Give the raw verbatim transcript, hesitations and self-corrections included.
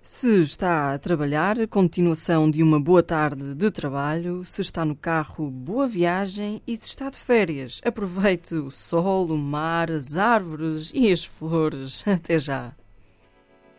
Se está a trabalhar, continuação de uma boa tarde de trabalho. Se está no carro, boa viagem. E se está de férias, aproveite o sol, o mar, as árvores e as flores. Até já!